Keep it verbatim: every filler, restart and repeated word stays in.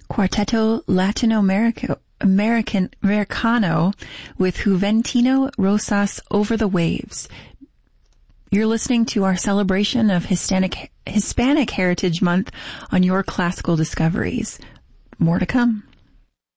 Quarteto Latino America, American Americano with Juventino Rosas Over the Waves. You're listening to our celebration of Hispanic, Hispanic Heritage Month on Your Classical Discoveries. More to come.